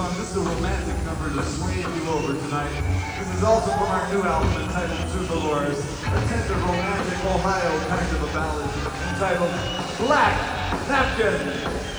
song. This is a romantic number to sway you over tonight. This is also from our new album entitled Troubadours, a tender romantic Ohio kind of a ballad entitled Black Napkin.